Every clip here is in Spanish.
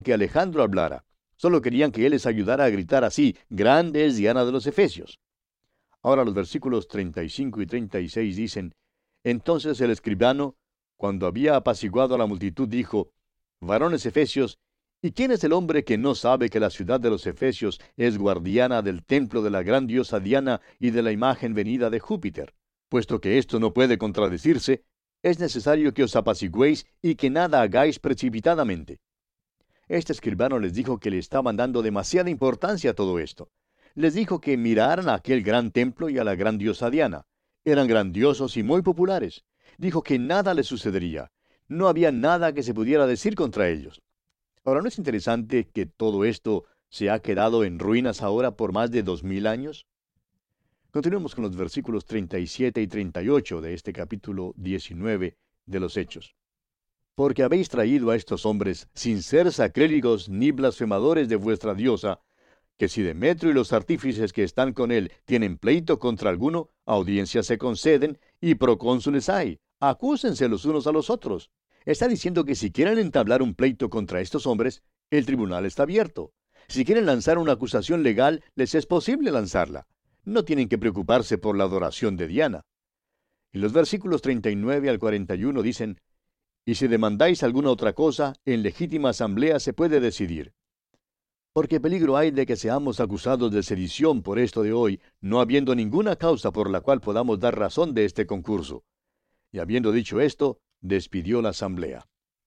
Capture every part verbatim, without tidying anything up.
que Alejandro hablara. Solo querían que él les ayudara a gritar así: grande es Diana de los Efesios. Ahora los versículos treinta y cinco y treinta y seis dicen: Entonces el escribano, cuando había apaciguado a la multitud, dijo: Varones efesios, ¿y quién es el hombre que no sabe que la ciudad de los Efesios es guardiana del templo de la gran diosa Diana y de la imagen venida de Júpiter? Puesto que esto no puede contradecirse, es necesario que os apaciguéis y que nada hagáis precipitadamente. Este escribano les dijo que le estaban dando demasiada importancia a todo esto. Les dijo que miraran a aquel gran templo y a la gran diosa Diana. Eran grandiosos y muy populares. Dijo que nada les sucedería. No había nada que se pudiera decir contra ellos. Ahora, ¿no es interesante que todo esto se ha quedado en ruinas ahora por más de dos mil años? Continuemos con los versículos treinta y siete y treinta y ocho de este capítulo diecinueve de los Hechos. Porque habéis traído a estos hombres, sin ser sacrílegos ni blasfemadores de vuestra diosa, que si Demetrio y los artífices que están con él tienen pleito contra alguno, audiencias se conceden y procónsules hay. Acúsense los unos a los otros. Está diciendo que si quieren entablar un pleito contra estos hombres, el tribunal está abierto. Si quieren lanzar una acusación legal, les es posible lanzarla. No tienen que preocuparse por la adoración de Diana. Y los versículos treinta y nueve al cuarenta y uno dicen: Y si demandáis alguna otra cosa, en legítima asamblea se puede decidir. Porque peligro hay de que seamos acusados de sedición por esto de hoy, no habiendo ninguna causa por la cual podamos dar razón de este concurso. Y habiendo dicho esto, despidió la asamblea.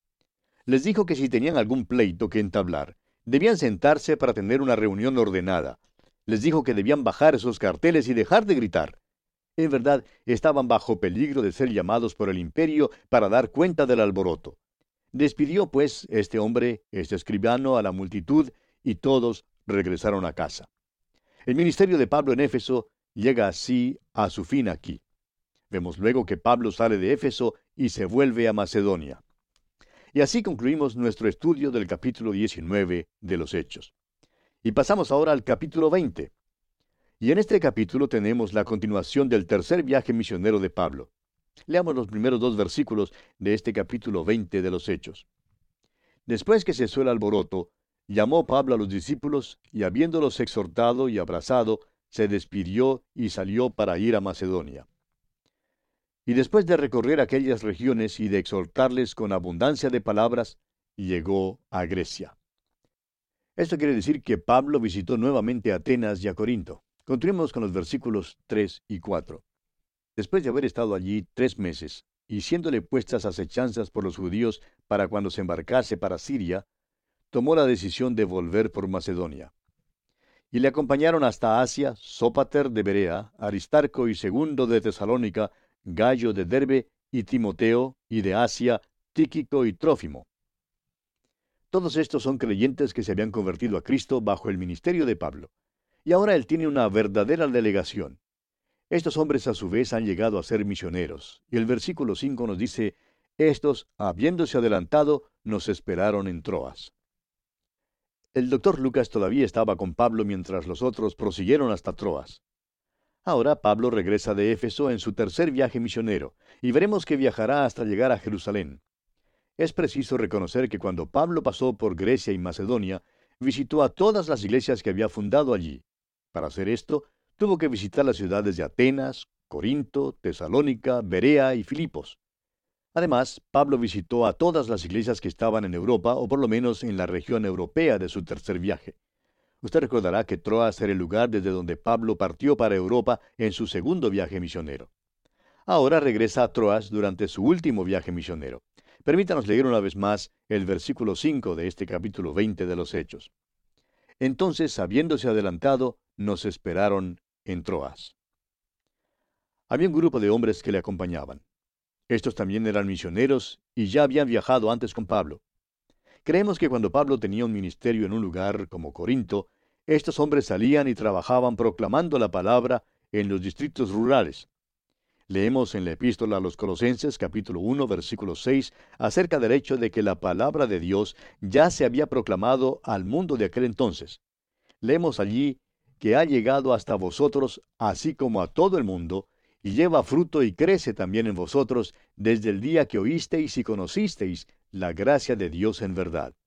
Les dijo que si tenían algún pleito que entablar, debían sentarse para tener una reunión ordenada. Les dijo que debían bajar esos carteles y dejar de gritar. En verdad, estaban bajo peligro de ser llamados por el imperio para dar cuenta del alboroto. Despidió, pues, este hombre, este escribano, a la multitud, y todos regresaron a casa. El ministerio de Pablo en Éfeso llega así a su fin aquí. Vemos luego que Pablo sale de Éfeso y se vuelve a Macedonia. Y así concluimos nuestro estudio del capítulo diecinueve de los Hechos. Y pasamos ahora al capítulo veinte. Y en este capítulo tenemos la continuación del tercer viaje misionero de Pablo. Leamos los primeros dos versículos de este capítulo veinte de los Hechos. Después que cesó el alboroto, llamó Pablo a los discípulos, y habiéndolos exhortado y abrazado, se despidió y salió para ir a Macedonia. Y después de recorrer aquellas regiones y de exhortarles con abundancia de palabras, llegó a Grecia. Esto quiere decir que Pablo visitó nuevamente a Atenas y a Corinto. Continuemos con los versículos tres y cuatro. Después de haber estado allí tres meses, y siéndole puestas acechanzas por los judíos para cuando se embarcase para Siria, tomó la decisión de volver por Macedonia. Y le acompañaron hasta Asia Sópater de Berea, Aristarco y Segundo de Tesalónica, Gallo de Derbe y Timoteo, y de Asia Tíquico y Trófimo. Todos estos son creyentes que se habían convertido a Cristo bajo el ministerio de Pablo. Y ahora él tiene una verdadera delegación. Estos hombres a su vez han llegado a ser misioneros. Y el versículo cinco nos dice: estos, habiéndose adelantado, nos esperaron en Troas. El doctor Lucas todavía estaba con Pablo mientras los otros prosiguieron hasta Troas. Ahora Pablo regresa de Éfeso en su tercer viaje misionero, y veremos que viajará hasta llegar a Jerusalén. Es preciso reconocer que cuando Pablo pasó por Grecia y Macedonia, visitó a todas las iglesias que había fundado allí. Para hacer esto, tuvo que visitar las ciudades de Atenas, Corinto, Tesalónica, Berea y Filipos. Además, Pablo visitó a todas las iglesias que estaban en Europa, o por lo menos en la región europea de su tercer viaje. Usted recordará que Troas era el lugar desde donde Pablo partió para Europa en su segundo viaje misionero. Ahora regresa a Troas durante su último viaje misionero. Permítanos leer una vez más el versículo cinco de este capítulo veinte de los Hechos. Entonces, habiéndose adelantado, nos esperaron en Troas. Había un grupo de hombres que le acompañaban. Estos también eran misioneros y ya habían viajado antes con Pablo. Creemos que cuando Pablo tenía un ministerio en un lugar como Corinto, estos hombres salían y trabajaban proclamando la palabra en los distritos rurales. Leemos en la epístola a los Colosenses, capítulo uno, versículo seis, acerca del hecho de que la palabra de Dios ya se había proclamado al mundo de aquel entonces. Leemos allí que ha llegado hasta vosotros, así como a todo el mundo, y lleva fruto y crece también en vosotros desde el día que oísteis y conocisteis la gracia de Dios en verdad.